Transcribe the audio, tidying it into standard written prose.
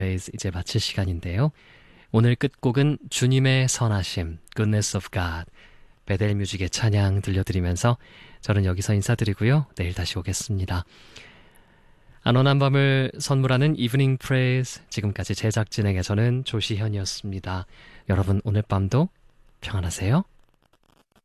이제 마칠 시간인데요. 오늘 끝곡은 주님의 선하심, Goodness of God, 베델 뮤직의 찬양 들려드리면서 저는 여기서 인사드리고요. 내일 다시 오겠습니다. 안원한 밤을 선물하는 이브닝 프레이즈, 지금까지 제작 진행의 저는 조시현이었습니다. 여러분 오늘 밤도 평안하세요.